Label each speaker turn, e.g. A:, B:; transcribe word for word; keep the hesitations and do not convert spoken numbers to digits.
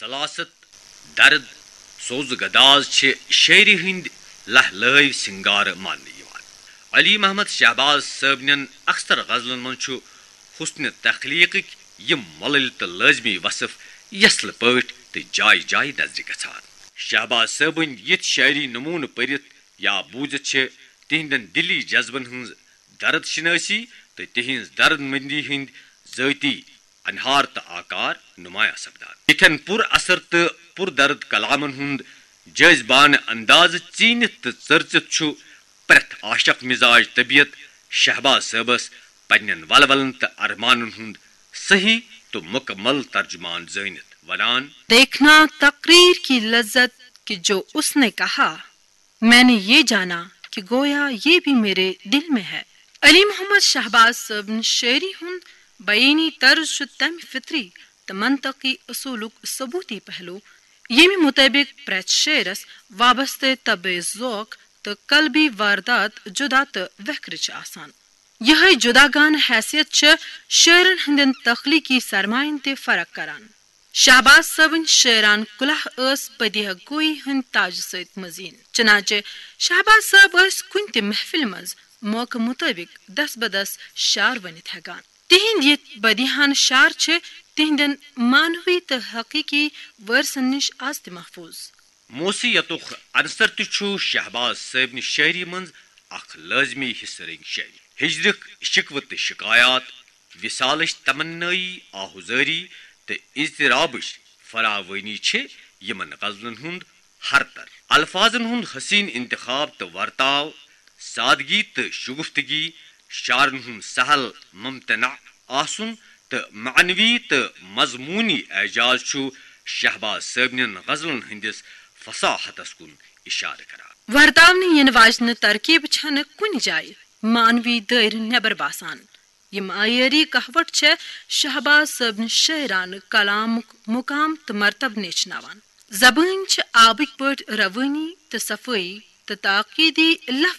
A: سلاست درد سوز گداز چھ شاعری ہند لہ لٲو سنگار ماننہٕ یوان. علی محمد شہباز صٲبنٮ۪ن اکثر غزلن منٛز چھُ حسن تخلیقٕکۍ یم مۄلٕلۍ تہٕ لٲزمی وصف یسلہٕ پٲٹھۍ تہٕ جایہِ جایہِ نظرِ گژھان. شہباز صٲبٕنۍ یِتھ شاعری نموٗنہٕ پٔرِتھ یا بوٗزِتھ چھِ تہنٛدٮ۪ن دِلی جذبن ہٕنٛز درد شنٲسی تہٕ تہنٛز درد مندی ہٕنٛدۍ ذٲتی انہار تہٕ آکار نمایاں سپدان. یِتھٮ۪ن پُر اثر تہٕ پُر درد کلامن ہُنٛد جٲذبانہٕ اندازٕ ژیٖنِتھ تہٕ ژٔرژِتھ چھُ پرٛٮ۪تھ عاشق مزاج طبیعت شہباز صٲبس پننٮ۪ن ولولن تہٕ ارمانن ہُنٛد صحیح تو مکمل ترجمان زٲنِتھ ونان.
B: دیکھنا تقریر کی لذت کہ جو اس نے کہا میں نے یہ جانا کہ گویا یہ بھی میرے دل میں ہے. علی محمد شہباز صٲبن شاعری ہُنٛد بیٲنی طرز چھُ تمہِ فطری تہٕ منطقی اصوٗلُک ثبوٗتی پہلو ییٚمہِ مُطٲبِق پرٛٮ۪تھ شعرس وابستہٕ طبع ذوق تہٕ قلبی واردات جدا تہٕ ویکھرٕ چھِ آسان. یِہے جداگانہٕ حیثیت چھےٚ شٲعرن ہٕنٛدٮ۪ن تخلیقی سرماین تہِ فرق کران. شہباز صٲبٕنۍ شاعران کُلہ ٲس بدیہ گوئی ہٕنٛدۍ تاجہِ سۭتۍ مزیٖن. چنانچہ شہباز صٲب ٲسۍ کُنہِ تہِ محفلہِ منٛز موقعہٕ مُطٲبِق دس بدس شعر ؤنِتھ ہٮ۪کان. تِہنٛدۍ یِتھ بدیہان شعر چھِ تہنٛدٮ۪ن معنوی تہٕ حقیقی وٲرثن نِش آز تہِ محفوٗظ.
A: موسیعتُک عنصر تہِ چھُ شہباز صٲبنہِ شاعری منٛز اکھ لٲزمی حصہٕ رنٛگۍ شاعری. ہجرٕکۍ شِکوٕ تہٕ شکایات، وصالٕچ تمنٲیی، آہُزٲری تہٕ اضطرابٕچ فراوٲنی چھِ یِمن غزلن ہُنٛد ہرتر. الفاظن ہُنٛد حسین انتخاب تہٕ ورتاو، سادگی تہٕ شگفتگی، شعرن ہُنٛد سہل ممتنع آسُن تہٕ معنوی تہٕ مضموٗنی اعجاز چھُ شہباز صٲبنٮ۪ن غزلن ہٕنٛدِس فصاحتس کُن اِشارٕ کران.
B: ورتاونہٕ یِنہٕ واجنہِ ترکیب چھنہٕ کُنہِ جایہِ معنوی دٲیرٕ نٮ۪بر باسان. یہِ معیٲری کہوٹ چھےٚ شہباز صٲبنہِ شاعرانہٕ کلامُک مقام تہٕ مرتبہٕ نیچھناوان. زبٲنۍ چھِ آبٕکۍ پٲٹھۍ روٲنی تہٕ صفٲیی تہٕ تاقیٖدی لفظ